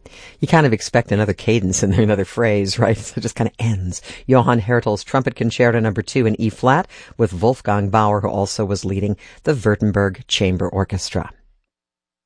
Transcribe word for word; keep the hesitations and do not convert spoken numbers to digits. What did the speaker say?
You kind of expect another cadence in there, another phrase, right? So it just kind of ends. Johann Hertel's Trumpet Concerto Number Two in E flat, with Wolfgang Bauer, who also was leading the Württemberg Chamber Orchestra.